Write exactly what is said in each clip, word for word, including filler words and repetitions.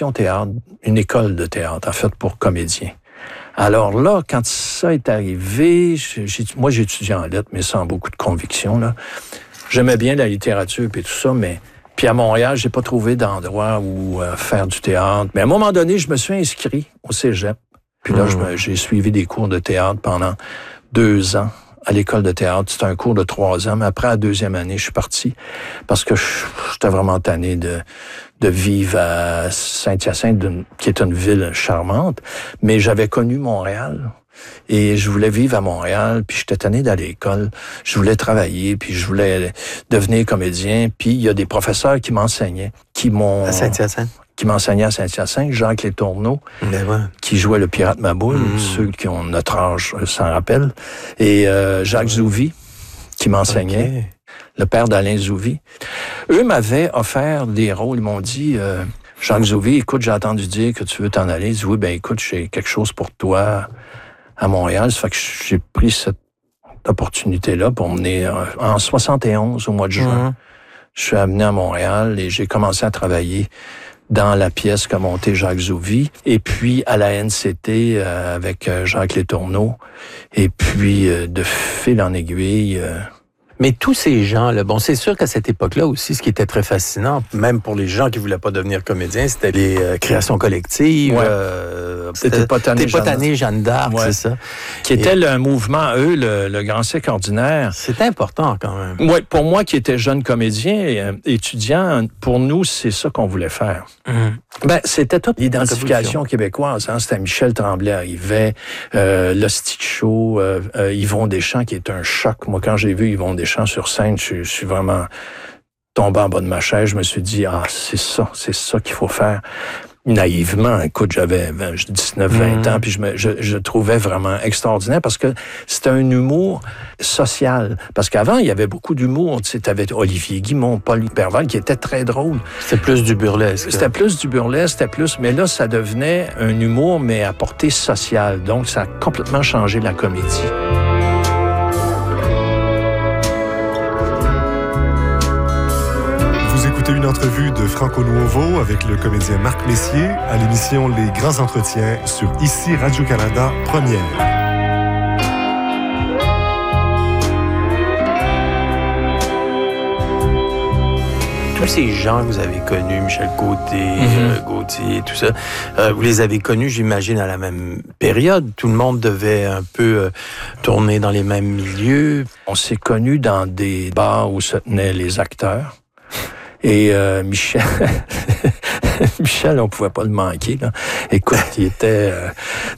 formation théâtre, une école de théâtre, en fait, pour comédiens. Alors là, quand ça est arrivé, j'ai, moi, j'ai étudié en lettres, mais sans beaucoup de conviction, là. J'aimais bien la littérature et tout ça, mais... Puis à Montréal, j'ai pas trouvé d'endroit où euh, faire du théâtre. Mais à un moment donné, je me suis inscrit au cégep. Puis là, mmh. je me, j'ai suivi des cours de théâtre pendant deux ans à l'école de théâtre. C'était un cours de trois ans. Mais après, la deuxième année, je suis parti parce que j'étais vraiment tanné de, de vivre à Saint-Hyacinthe, qui est une ville charmante. Mais j'avais connu Montréal. Et je voulais vivre à Montréal, puis j'étais tanné d'aller à l'école. Je voulais travailler, puis je voulais devenir comédien. Puis il y a des professeurs qui m'enseignaient, qui m'ont... À Saint-Hyacinthe? Qui m'enseignaient à Saint-Hyacinthe, Jacques Letourneau, ouais. qui jouait le pirate Maboule, mmh. ceux qui ont notre âge s'en rappellent. Et euh, Jacques ouais. Zouvi, qui m'enseignait, okay. le père d'Alain Zouvi. Eux m'avaient offert des rôles, ils m'ont dit... Euh, Jacques Zouvi, écoute, j'ai entendu dire que tu veux t'en aller. Il dit, oui, ben écoute, j'ai quelque chose pour toi à Montréal. Ça fait que j'ai pris cette opportunité-là pour mener en soixante et onze, au mois de juin. Mmh. Je suis amené à Montréal et j'ai commencé à travailler dans la pièce qu'a montée Jacques Zouvi. Et puis à la N C T euh, avec euh, Jacques Letourneau. Et puis euh, de fil en aiguille... Euh, Mais tous ces gens-là, bon, c'est sûr qu'à cette époque-là aussi, ce qui était très fascinant, même pour les gens qui voulaient pas devenir comédiens, c'était les euh, créations collectives. Ouais. Euh, c'était pas tanné Jeanne, Jeanne d'Arc, ouais. c'est ça. Qui était le mouvement, eux, le, le Grand Cycle ordinaire. C'est important quand même. Oui, pour moi qui étais jeune comédien et euh, étudiant, pour nous, c'est ça qu'on voulait faire. Mmh. Ben, c'était toute l'identification québécoise. Hein? C'était Michel Tremblay-Arrivait, euh, l'Hostie de Show, euh, euh, Yvon Deschamps, qui est un choc. Moi, quand j'ai vu Yvon Deschamps sur scène, je, je suis vraiment tombé en bas de ma chaise. Je me suis dit, ah, c'est ça, c'est ça qu'il faut faire. Naïvement, écoute, j'avais dix-neuf vingt mmh. ans, puis je, me, je, je trouvais vraiment extraordinaire parce que c'était un humour social. Parce qu'avant, il y avait beaucoup d'humour. Tu sais, t'avais Olivier Guimond, Paul Perval, qui était très drôle. C'était plus du burlesque. C'était plus du burlesque, c'était plus... Mais là, ça devenait un humour, mais à portée sociale. Donc, ça a complètement changé la comédie. Vous écoutez une entrevue de Franco Nuovo avec le comédien Marc Messier à l'émission Les Grands Entretiens sur Ici Radio-Canada Première. Tous ces gens que vous avez connus, Michel Côté, mm-hmm. euh, Gauthier, tout ça, euh, vous les avez connus, j'imagine, à la même période. Tout le monde devait un peu euh, tourner dans les mêmes milieux. On s'est connus dans des bars où se tenaient les acteurs. Et euh, Michel, Michel, on pouvait pas le manquer, là. Écoute, il était, euh,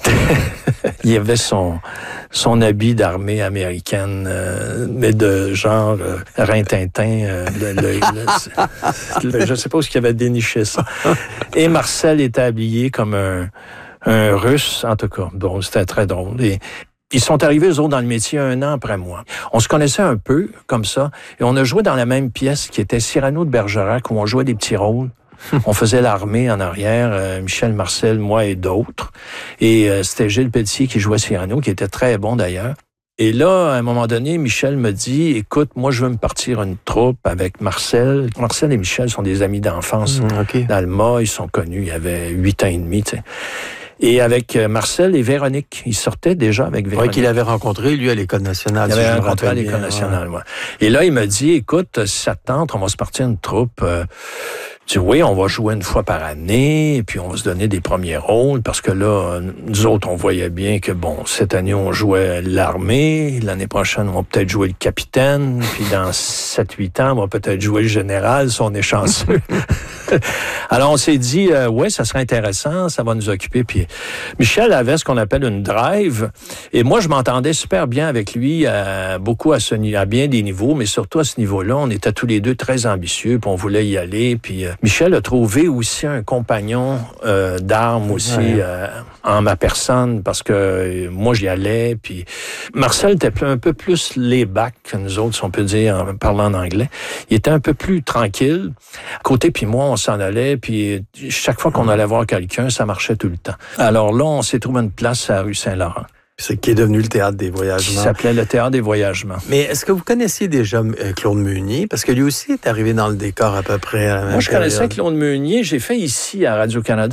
il avait son son habit d'armée américaine, euh, mais de genre euh, Rintintin. Euh, le, le, le, je sais pas où il avait déniché ça. Et Marcel était habillé comme un un Russe, en tout cas. Bon, c'était très drôle. Et ils sont arrivés, eux autres, dans le métier un an après moi. On se connaissait un peu, comme ça, et on a joué dans la même pièce qui était Cyrano de Bergerac, où on jouait des petits rôles. On faisait l'armée en arrière, euh, Michel, Marcel, moi et d'autres. Et euh, c'était Gilles Pelletier qui jouait Cyrano, qui était très bon d'ailleurs. Et là, à un moment donné, Michel me dit, écoute, moi, je veux me partir une troupe avec Marcel. Marcel et Michel sont des amis d'enfance. Mmh, okay. D'Alma, ils sont connus, il y avait huit ans et demi, tu sais. Et avec Marcel et Véronique. Il sortait déjà avec Véronique. Oui, qu'il avait rencontré, lui, à l'École nationale. Il si avait rencontré à l'École nationale, ouais. ouais. Et là, il me dit, écoute, si ça te tente, on va se partir une troupe. Euh, tu dis, oui, on va jouer une fois par année, et puis on va se donner des premiers rôles, parce que là, nous autres, on voyait bien que, bon, cette année, on jouait l'armée, l'année prochaine, on va peut-être jouer le capitaine, puis dans sept huit ans, on va peut-être jouer le général, si on est chanceux. Alors, on s'est dit, euh, ouais, ça serait intéressant, ça va nous occuper. Puis Michel avait ce qu'on appelle une drive, et moi, je m'entendais super bien avec lui, euh, beaucoup à, ce, à bien des niveaux, mais surtout à ce niveau-là, on était tous les deux très ambitieux, puis on voulait y aller, puis euh, Michel a trouvé aussi un compagnon euh, d'armes aussi ouais. euh, en ma personne, parce que euh, moi, j'y allais, puis Marcel était un peu plus laid-back que nous autres, si on peut dire, en parlant en anglais. Il était un peu plus tranquille. Côté, puis moi, on s'en allait, puis chaque fois qu'on allait voir quelqu'un, ça marchait tout le temps. Alors là, on s'est trouvé une place à la rue Saint-Laurent. Ce qui est devenu le Théâtre des Voyagements. Qui s'appelait le Théâtre des Voyagements. Mais est-ce que vous connaissiez déjà euh, Claude Meunier? Parce que lui aussi est arrivé dans le décor à peu près à la même Moi, je période. connaissais Claude Meunier. J'ai fait ici à Radio-Canada